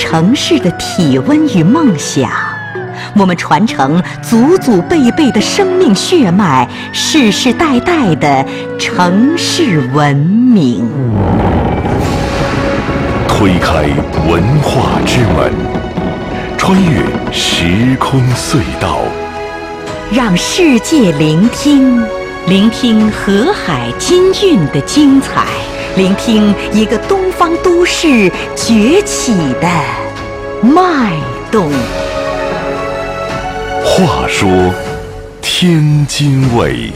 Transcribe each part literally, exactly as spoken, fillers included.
城市的体温与梦想，我们传承祖祖辈辈的生命血脉，世世代代的城市文明。 推开文化之门，穿越时空隧道， 让世界聆听，聆听河海金韵的精彩，聆听一个东方都市崛起的脉动。 话说天津卫。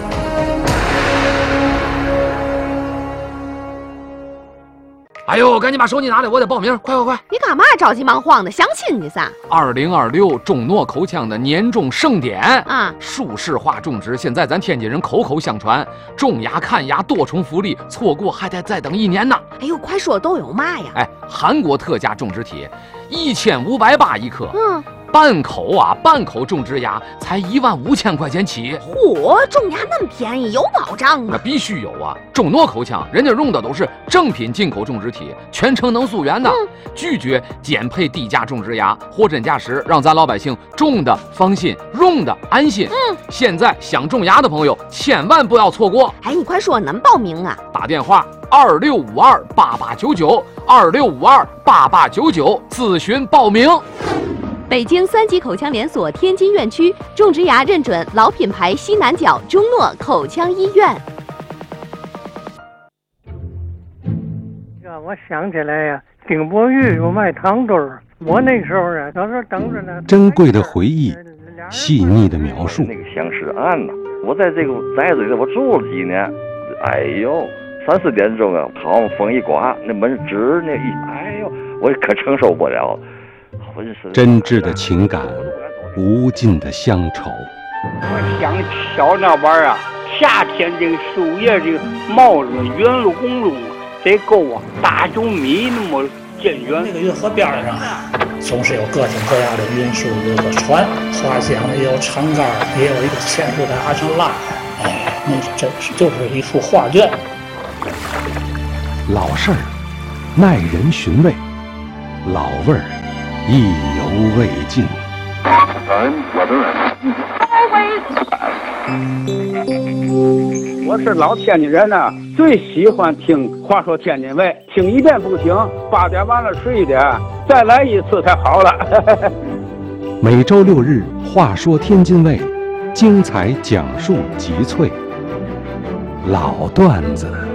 哎呦，赶紧把手机拿来，我得报名，快快快！ 你干嘛着急忙慌的？相亲去噻！ 二零二六中诺口腔的年终盛典啊， 舒适化种植，现在咱天津人口口相传，种牙看牙多重福利，错过还得再等一年呢。 哎呦，快说都有嘛呀？ 哎，韩国特价种植体，一千五百八一颗。 嗯。 半口啊，半口种植牙才一万五千块钱起。 嚯，种牙那么便宜，有保障吗？ 那必须有啊！中诺口腔，人家用的都是正品进口种植体，全程能溯源的，嗯、拒绝减配低价种植牙，货真价实，让咱老百姓种的放心，用的安心。嗯，现在想种牙的朋友，千万不要错过。 哎，你快说，能报名啊？ 打电话二六五二八八九九，二六五二八八九九咨询报名。 北京三级口腔连锁天津院区种植牙认准老品牌西南角中诺口腔医院。 我想起来呀，丁伯玉有卖糖墩儿，我那时候啊，在这等着呢。 珍贵的回忆，细腻的描述。 那个相识案呢，我在这个宅子里我住了几年，哎呦，三四点钟啊，好风一刮，那门直那一，哎呦，我可承受不了。 真挚的情感，无尽的乡愁。 我想瞧那玩意儿啊，夏天这个树叶这个帽子，原路公路得够啊，大九米那么见远。 那个运河边上总是有各种各样的运输，有个船，划桨也有长杆，也有一个牵出来阿成拉，哎，那真是就是一幅画卷。 老事儿，耐人寻味，老味儿。意犹未尽。 我是老天津人呐、啊，最喜欢听《话说天津卫》，听一遍不听，八点完了十一点，再来一次才好了。 每周六日，《话说天津卫》，精彩讲述集萃，老段子。